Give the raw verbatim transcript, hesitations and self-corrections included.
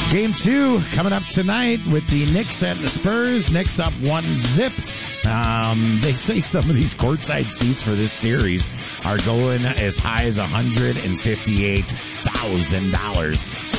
Game two coming up tonight with the Knicks and the Spurs. Knicks up one zip. Um, they say some of these courtside seats for this series are going as high as one hundred fifty-eight thousand dollars.